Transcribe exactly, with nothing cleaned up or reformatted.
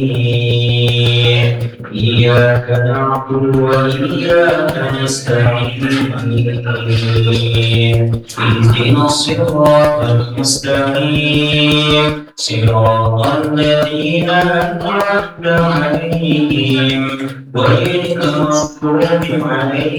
إياك نعبد وإياك نستعين اهدنا الصراط المستقيم صراط الذين أنعمت عليهم غير المغضوب عليهم